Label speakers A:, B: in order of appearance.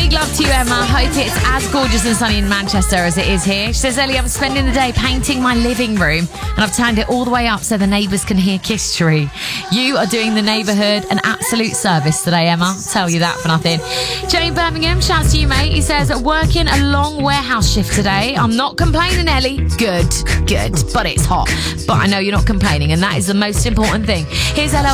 A: Big love to you, Emma. Hope it's as gorgeous and sunny in Manchester as it is here. She says, Ellie, I'm spending the day painting my living room and I've turned it all the way up so the neighbours can hear Kiss Tree. You are doing the neighbourhood an absolute service today, Emma. Tell you that for nothing. Jane Birmingham, shouts to you, mate. He says, working a long warehouse shift today. I'm not complaining, Ellie. Good. But it's hot. But I know you're not complaining, and that is the most important thing. Here's Ella